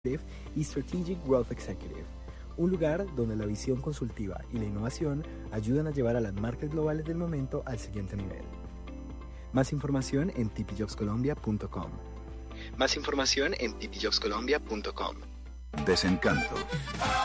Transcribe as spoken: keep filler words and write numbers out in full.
y Strategic Growth Executive, un lugar donde la visión consultiva y la innovación ayudan a llevar a las marcas globales del momento al siguiente nivel. Más información en t p jobs colombia punto com. Más información en t p jobs colombia punto com. Desencanto.